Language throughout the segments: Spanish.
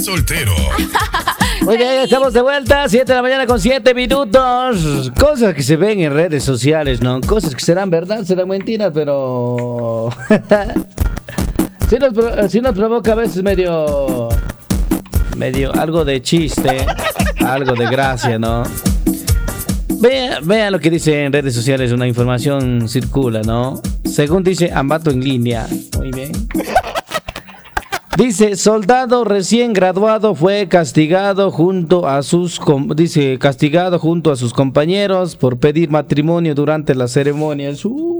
soltero. Muy bien, estamos de vuelta, 7 de la mañana con 7 minutos. Cosas que se ven en redes sociales, ¿no? Cosas que serán verdad, serán mentiras, pero... sí nos provoca a veces medio algo de chiste, algo de gracia, ¿no? Vea lo que dice en redes sociales, una información circula, ¿no? Según dice Ambato en línea. Muy bien. Dice, soldado recién graduado fue castigado junto a sus compañeros por pedir matrimonio durante las ceremonias.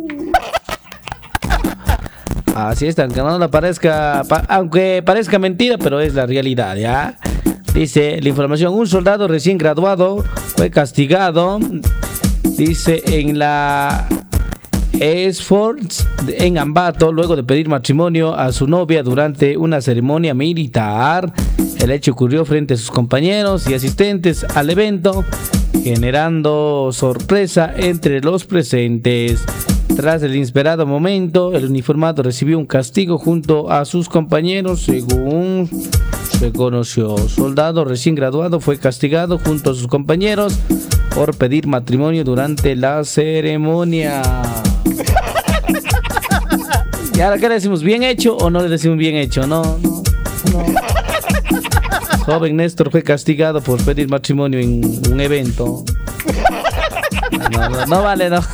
Así está, aunque no aunque parezca mentira, pero es la realidad, ¿ya? Dice la información, un soldado recién graduado fue castigado, dice, en la Esforts en Ambato, luego de pedir matrimonio a su novia durante una ceremonia militar. El hecho ocurrió frente a sus compañeros y asistentes al evento, generando sorpresa entre los presentes. Tras el inesperado momento, el uniformado recibió un castigo junto a sus compañeros, según se conoció. Soldado recién graduado fue castigado junto a sus compañeros por pedir matrimonio durante la ceremonia. ¿Y ahora qué le decimos? ¿Bien hecho o no le decimos bien hecho? No. Joven Néstor fue castigado por pedir matrimonio en un evento. No vale, no.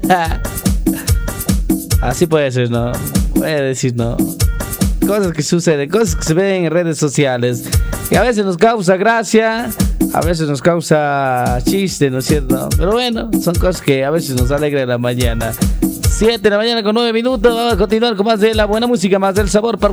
Así puede ser, ¿no? Puede decir, ¿no? Cosas que suceden, cosas que se ven en redes sociales, que a veces nos causa gracia, a veces nos causa chiste, ¿no es cierto? Pero bueno, son cosas que a veces nos alegran la mañana. 7 de la mañana con 9 minutos. Vamos a continuar con más de la buena música, más del sabor.